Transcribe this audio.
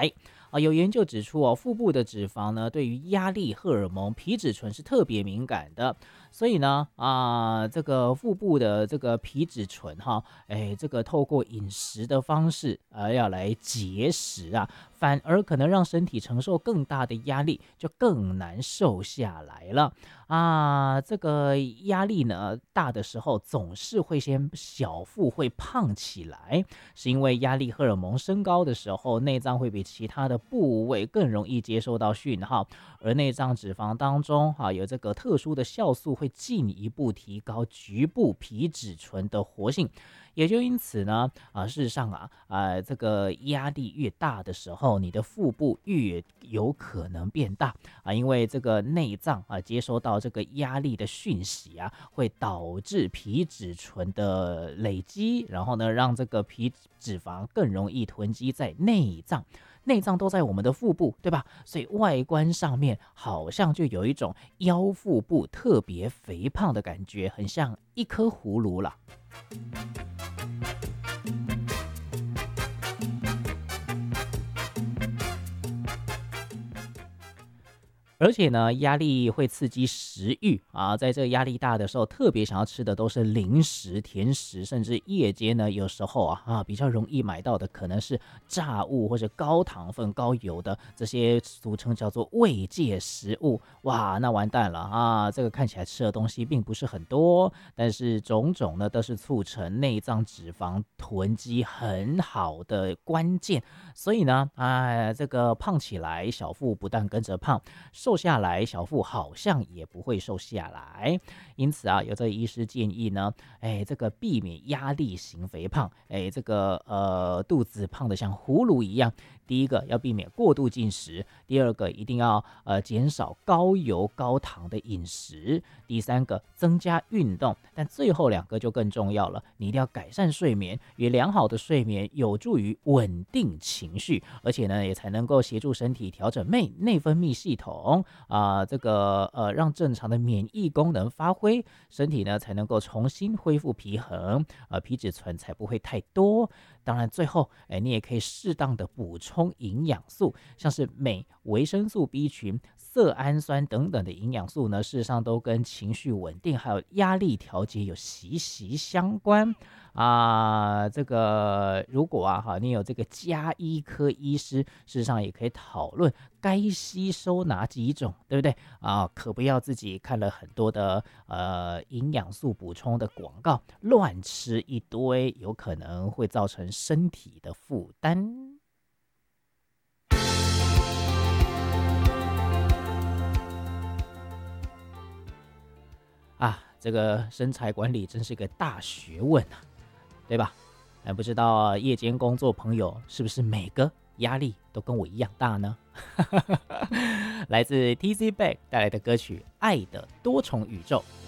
来。有研究指出腹部的脂肪呢，对于压力荷尔蒙皮质醇是特别敏感的，所以呢，这个腹部的这个皮质醇这个透过饮食的方式要来节食反而可能让身体承受更大的压力，就更难瘦下来了这个压力呢大的时候，总是会先小腹会胖起来，是因为压力荷尔蒙升高的时候，内脏会比其他的部位更容易接收到讯号，而内脏脂肪当中有这个特殊的酵素，会进一步提高局部皮质醇的活性。也就因此呢，事实上这个压力越大的时候，你的腹部越有可能变大因为这个内脏接收到这个压力的讯息会导致皮质醇的累积，然后呢，让这个皮脂肪更容易囤积在内脏。内脏都在我们的腹部，对吧？所以外观上面好像就有一种腰腹部特别肥胖的感觉，很像一颗葫芦啦。而且呢，压力会刺激食欲在这个压力大的时候，特别想要吃的都是零食、甜食，甚至夜间呢，有时候比较容易买到的可能是炸物或者高糖分、高油的这些俗称叫做慰藉食物。哇，那完蛋了这个看起来吃的东西并不是很多，但是种种呢都是促成内脏脂肪囤积很好的关键。所以呢，这个胖起来，小腹不但跟着胖，瘦下来，小腹好像也不会瘦下来。因此有这医师建议呢，这个避免压力型肥胖，这个肚子胖得像葫芦一样。第一个要避免过度进食，第二个一定要减少高油高糖的饮食，第三个增加运动，但最后两个就更重要了，你一定要改善睡眠，因为良好的睡眠有助于稳定情绪，而且呢也才能够协助身体调整内分泌系统这个让正常的免疫功能发挥，身体呢才能够重新恢复平衡，皮质醇才不会太多。当然最后你也可以适当的补充营养素，像是镁、维生素 B 群、色氨酸等等的营养素呢，事实上都跟情绪稳定还有压力调节有息息相关这个如果你有这个家医科医师，事实上也可以讨论该吸收哪几种，对不对可不要自己看了很多的营养素补充的广告，乱吃一堆，有可能会造成身体的负担。这个身材管理真是个大学问对吧？不知道夜间工作朋友是不是每个压力都跟我一样大呢？来自 TZ Back 带来的歌曲《爱的多重宇宙》。